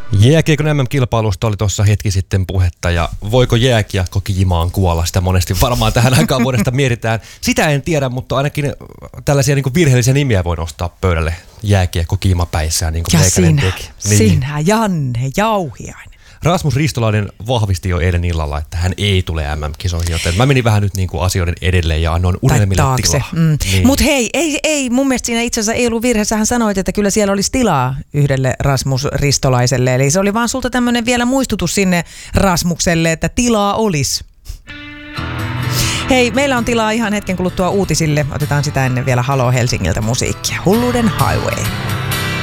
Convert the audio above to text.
Jääkiekon MM-kilpailusta oli tuossa hetki sitten puhetta ja voiko jääkiekko kiimaan kuolla? Sitä monesti varmaan tähän aikaan vuodesta mietitään. Sitä en tiedä, mutta ainakin tällaisia niin kuin virheellisiä nimiä voi nostaa pöydälle jääkiekko kiimapäissään, niin kuin meikäinen teki. Sinä, Janne Jauhiainen. Rasmus Ristolainen vahvisti jo eilen illalla, että hän ei tule MM-kisoihin, joten mä menin vähän nyt niin kuin asioiden edelleen ja annoin unelmille tilaa. Niin. Mutta hei, ei, mun mielestä siinä itse asiassa ei ollut virhe. Sähän sanoit, että kyllä siellä olisi tilaa yhdelle Rasmus Ristolaiselle. Eli se oli vaan sulta tämmöinen vielä muistutus sinne Rasmukselle, että tilaa olisi. Hei, meillä on tilaa ihan hetken kuluttua uutisille. Otetaan sitä ennen vielä Halo Helsingiltä musiikkia. Hulluuden Highway.